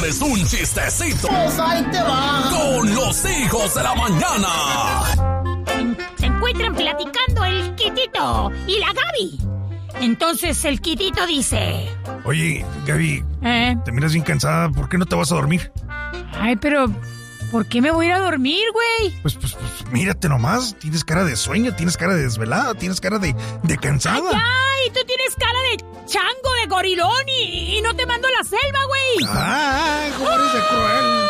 quieres un chistecito? Pues ahí te va. Con los hijos de la mañana. Se encuentran platicando el Quitito y la Gaby. Entonces el Quitito dice... Oye, Gaby, te miras bien cansada, ¿por qué no te vas a dormir? Ay, pero... ¿por qué me voy a ir a dormir, güey? Pues, mírate nomás, tienes cara de sueño, tienes cara de desvelada, tienes cara de cansada. ¡Ay, tú tienes cara de chango, de gorilón y no te mando a la selva, güey! ¡Ay, cómo eres de cruel!